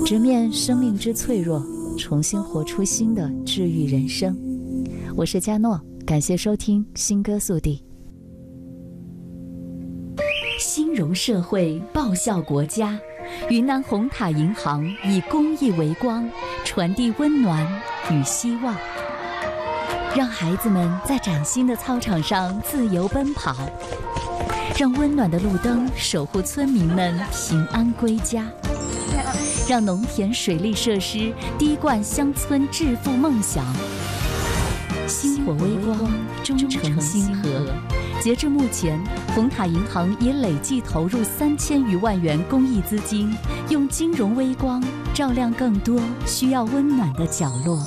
直面生命之脆弱，重新活出新的治愈人生。我是佳诺，感谢收听新歌速递。兴荣社会，报效国家。云南红塔银行以公益为光，传递温暖与希望，让孩子们在崭新的操场上自由奔跑，让温暖的路灯守护村民们平安归家，让农田水利设施滴灌乡村致富梦想。星火微光，忠诚星河。截至目前，红塔银行已累计投入3000余万元公益资金，用金融微光照亮更多需要温暖的角落。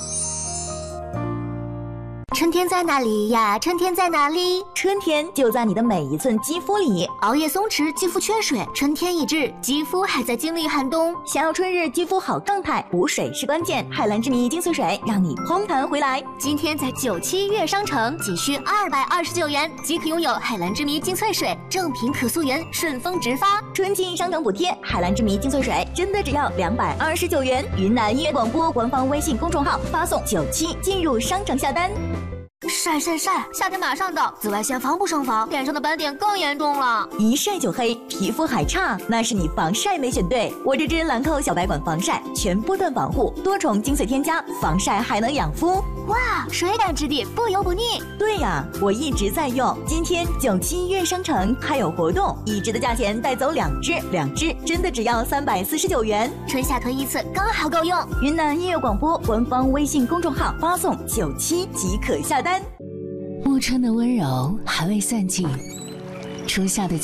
春天在哪里呀？春天在哪里？ 春天就在你的每一寸肌肤里。 熬夜松弛，肌肤缺水，春天已至，肌肤还在经历寒冬。 想要春日肌肤好状态，补水是关键。海蓝之谜精粹水让你烘弹回来。 今天在97悦商城仅需229元即可拥有海蓝之谜精粹水，正品可溯源，顺丰直发。 春季商城补贴，海蓝之谜精粹水真的只要229元。云南音乐广播官方微信公众号发送97进入商城下单。 晒，夏天马上到，紫外线防不胜防，脸上的斑点更严重了。 一晒就黑，皮肤还差，那是你防晒没选对。我这支兰蔻小白管防晒，全波段防护，多重精粹添加，防晒还能养肤。 哇，水感质地，不油不腻。 对呀，我一直在用。今天97悦商城还有活动，1支的价钱带走2支真的只要349元。 春夏囤一次刚好够用。 云南音乐广播官方微信公众号发送97即可下单。 暮春的温柔还未散尽，初夏的